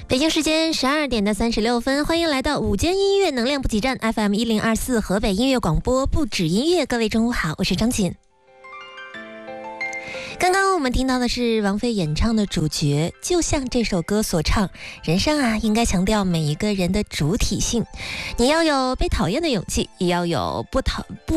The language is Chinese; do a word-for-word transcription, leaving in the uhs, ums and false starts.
北京时间十二点的三十六分，欢迎来到午间音乐能量补给站 F M 一零二四河北音乐广播，不止音乐。各位中午好，我是张琴。刚刚我们听到的是王菲演唱的主角，就像这首歌所唱，人生啊，应该强调每一个人的主体性，你要有被讨厌的勇气，也要有不讨不